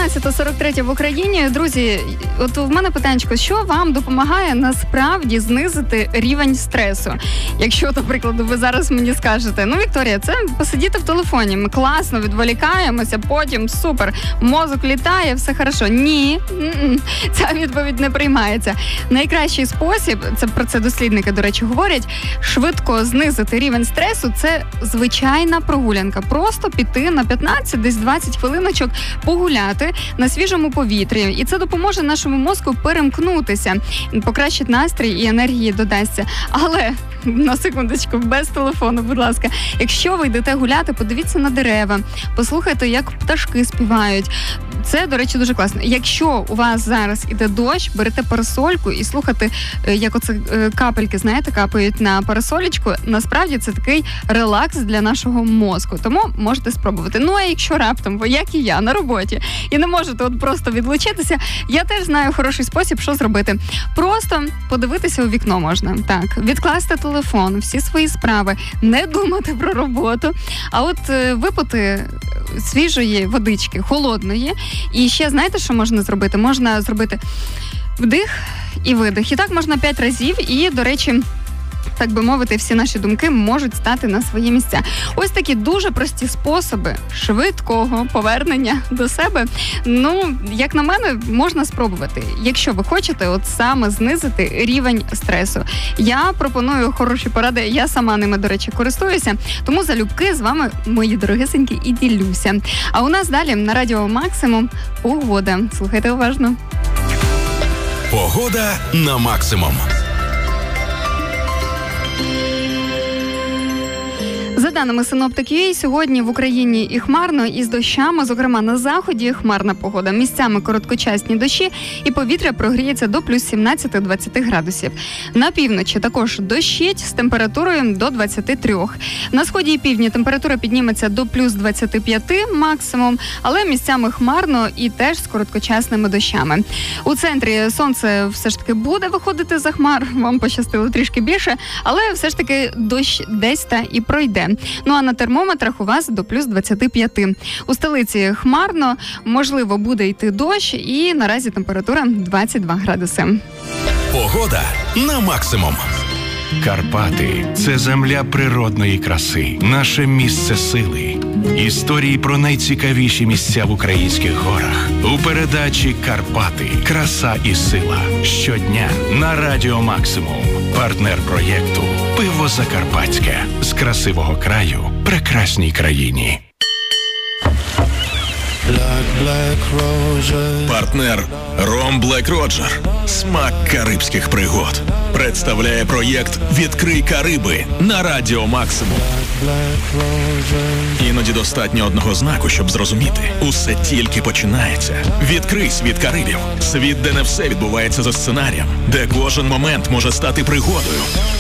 11:43 в Україні. Друзі, от в мене питанечко, що вам допомагає насправді знизити рівень стресу? Якщо, до прикладу, ви зараз мені скажете, Вікторія, це посидіти в телефоні, ми класно відволікаємося, потім супер, мозок літає, все хорошо. Ні, ця відповідь не приймається. Найкращий спосіб, це про це дослідники, до речі, говорять, швидко знизити рівень стресу – це звичайна прогулянка. Просто піти на 15, десь 20 хвилиночок погуляти на свіжому повітрі. І це допоможе нашому мозку перемкнутися, покращить настрій і енергії додасться. Але на секундочку, без телефону, будь ласка. Якщо ви йдете гуляти, подивіться на дерева, послухайте, як пташки співають. Це, до речі, дуже класно. Якщо у вас зараз іде дощ, берете парасольку і слухайте, як оце капельки, знаєте, капають на парасолечку. Насправді це такий релакс для нашого мозку. Тому можете спробувати. А якщо раптом, ви, як і я, на роботі, і не можете от просто відлучитися, я теж знаю хороший спосіб, що зробити. Просто подивитися у вікно можна. Так, відкласти телефон, всі свої справи, не думати про роботу, а от випити свіжої водички, холодної. І ще, знаєте, що можна зробити? Можна зробити вдих і видих. І так можна 5 разів. І, до речі, так би мовити, всі наші думки можуть стати на свої місця. Ось такі дуже прості способи швидкого повернення до себе. Як на мене, можна спробувати, якщо ви хочете от саме знизити рівень стресу. Я пропоную хороші поради, я сама ними, до речі, користуюся, тому залюбки з вами, мої дорогесенькі, і ділюся. А у нас далі на Радіо Максимум погода. Слухайте уважно. Погода на максимум. За даними синоптики, сьогодні в Україні і хмарно, і з дощами, зокрема на заході хмарна погода. Місцями короткочасні дощі і повітря прогріється до плюс 17-20 градусів. На півночі також дощить з температурою до 23. На сході і півдні температура підніметься до плюс 25 максимум, але місцями хмарно і теж з короткочасними дощами. У центрі сонце все ж таки буде виходити за хмар, вам пощастило трішки більше, але все ж таки дощ десь та і пройде. А на термометрах у вас до плюс 25. У столиці хмарно, можливо, буде йти дощ, і наразі температура 22 градуси. Погода на максимум. Карпати – це земля природної краси, наше місце сили. Історії про найцікавіші місця в українських горах. У передачі «Карпати. Краса і сила». Щодня на Радіо Максимум. Партнер проєкту «Пиво Закарпатське». З красивого краю прекрасній країні. Партнер Ром Блек Роджер. Смак карибських пригод. Представляє проєкт «Відкрий Кариби» на Радіо Максимум. Іноді достатньо одного знаку, щоб зрозуміти. Усе тільки починається. Відкрий світ Карибів. Світ, де не все відбувається за сценарієм. Де кожен момент може стати пригодою.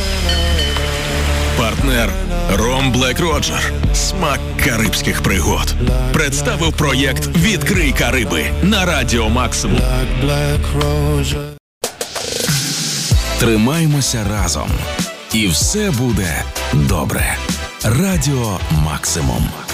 Партнер Ром Блек Роджер. Смак карибських пригод. Представив проєкт «Відкрий Кариби» на Радіо Максимум. Тримаймося разом. І все буде добре. Радіо Максимум.